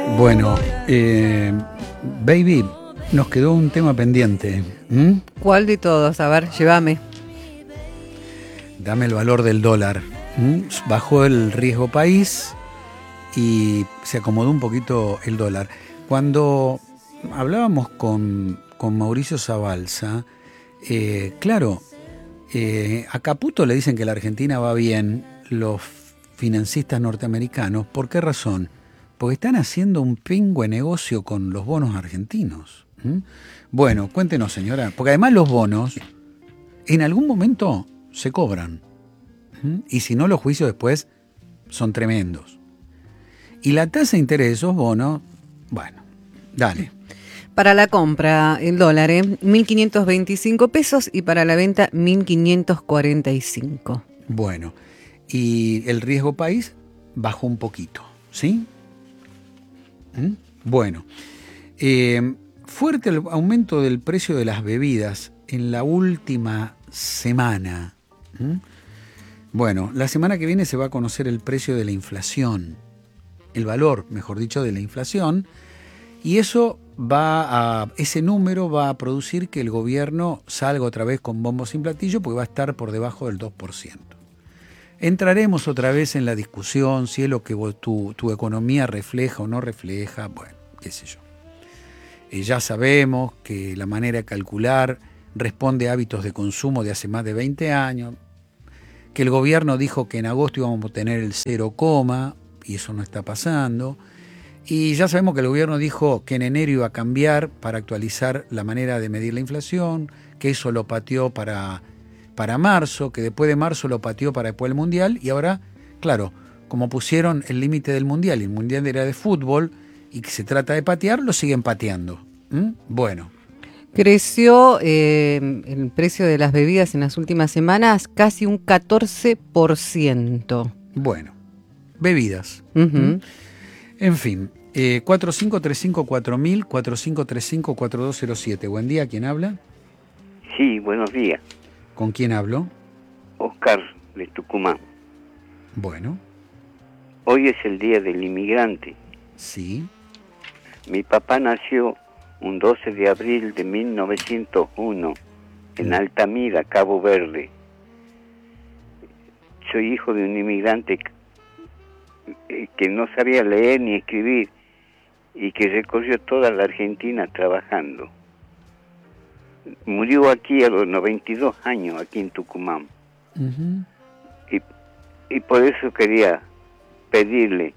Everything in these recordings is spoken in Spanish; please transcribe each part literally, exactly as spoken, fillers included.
Bueno, eh, baby, nos quedó un tema pendiente. ¿Mm? ¿Cuál de todos? A ver, llévame. Dame el valor del dólar. ¿Mm? Bajó el riesgo país y se acomodó un poquito el dólar. Cuando hablábamos con, con Mauricio Zabalza, eh, claro, eh, a Caputo le dicen que la Argentina va bien, los financistas norteamericanos. ¿Por qué razón? Porque están haciendo un pingüe negocio con los bonos argentinos. ¿Mm? Bueno, cuéntenos, señora, porque además los bonos en algún momento se cobran. ¿Mm? Y si no, los juicios después son tremendos. Y la tasa de interés de esos bonos, bueno, dale. Para la compra, el dólar, ¿eh? mil quinientos veinticinco pesos y para la venta, mil quinientos cuarenta y cinco. Bueno, y el riesgo país bajó un poquito, ¿sí? ¿Mm? Bueno, eh, fuerte el aumento del precio de las bebidas en la última semana. ¿Mm? Bueno, la semana que viene se va a conocer el precio de la inflación, el valor, mejor dicho, de la inflación, y eso va a, ese número va a producir que el gobierno salga otra vez con bombos sin platillo, porque va a estar por debajo del dos por ciento. Entraremos otra vez en la discusión si es lo que tu, tu economía refleja o no refleja, bueno, qué sé yo. Eh, ya sabemos que la manera de calcular responde a hábitos de consumo de hace más de veinte años, que el gobierno dijo que en agosto íbamos a tener el cero, y eso no está pasando, y ya sabemos que el gobierno dijo que en enero iba a cambiar para actualizar la manera de medir la inflación, que eso lo pateó para... para marzo, que después de marzo lo pateó para después del Mundial, y ahora, claro, como pusieron el límite del Mundial, y el Mundial era de fútbol, y que se trata de patear, lo siguen pateando. ¿Mm? Bueno. Creció eh, el precio de las bebidas en las últimas semanas casi un catorce por ciento. Bueno, bebidas. Uh-huh. ¿Mm? En fin, eh, cuatro cinco tres cinco cuatro mil, cuatro cinco tres cinco cuatro dos cero siete. Buen día, ¿quién habla? Sí, buenos días. ¿Con quién hablo? Oscar, de Tucumán. Bueno. Hoy es el Día del Inmigrante. Sí. Mi papá nació un doce de abril de mil novecientos uno en Altamira, Cabo Verde. Soy hijo de un inmigrante que no sabía leer ni escribir y que recorrió toda la Argentina trabajando. Murió aquí a los noventa y dos años, aquí en Tucumán. Uh-huh. Y, y por eso quería pedirle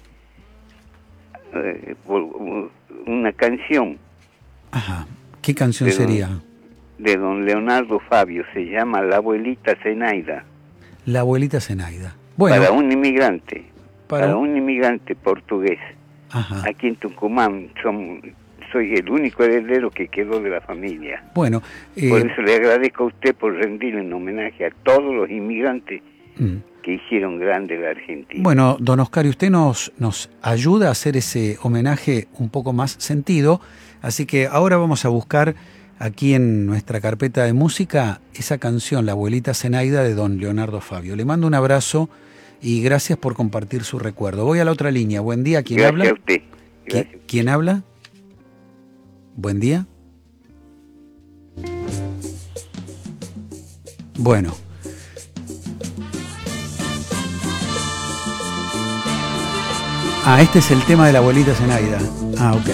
eh, una canción. Ajá. ¿Qué canción de sería? Don, de don Leonardo Fabio, se llama La Abuelita Zenaida. La Abuelita Zenaida. Bueno, para un inmigrante, para, para un inmigrante portugués. Ajá. Aquí en Tucumán somos... soy el único heredero que quedó de la familia. Bueno, eh, por eso le agradezco a usted por rendirle un homenaje a todos los inmigrantes mm. que hicieron grande la Argentina. Bueno, don Oscar, usted nos, nos ayuda a hacer ese homenaje un poco más sentido, así que ahora vamos a buscar aquí en nuestra carpeta de música esa canción, La Abuelita Zenaida, de don Leonardo Fabio. Le mando un abrazo y gracias por compartir su recuerdo. Voy a la otra línea. Buen día, ¿quién gracias habla? A usted. Gracias. ¿Quién habla? Buen día. Bueno. Ah, este es el tema de la abuelita Zenaida. Ah, ok.